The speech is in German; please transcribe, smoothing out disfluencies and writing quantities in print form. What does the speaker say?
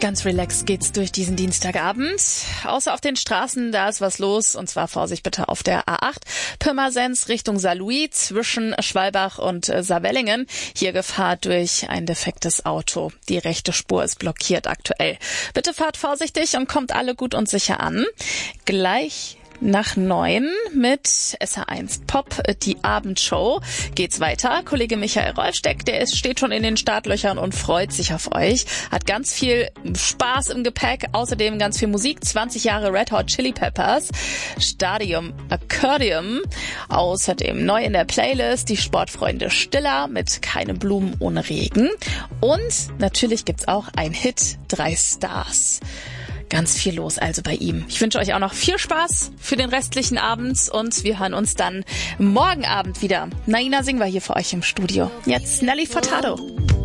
Ganz relaxed geht's durch diesen Dienstagabend. Außer auf den Straßen, da ist was los. Und zwar Vorsicht bitte auf der A8. Pirmasens Richtung Saarlouis zwischen Schwalbach und Saarwellingen. Hier Gefahr durch ein defektes Auto. Die rechte Spur ist blockiert aktuell. Bitte fahrt vorsichtig und kommt alle gut und sicher an. Gleich nach 9 mit SH1 Pop, die Abendshow, geht's weiter. Kollege Michael Rolfsteck, steht schon in den Startlöchern und freut sich auf euch. Hat ganz viel Spaß im Gepäck, außerdem ganz viel Musik. 20 Jahre Red Hot Chili Peppers, Stadium Accordium. Außerdem neu in der Playlist die Sportfreunde Stiller mit Keine Blumen ohne Regen. Und natürlich gibt's auch ein Hit, 3 Stars. Ganz viel los also bei ihm. Ich wünsche euch auch noch viel Spaß für den restlichen Abend und wir hören uns dann morgen Abend wieder. Naina Singh war hier für euch im Studio. Jetzt Nelly Furtado.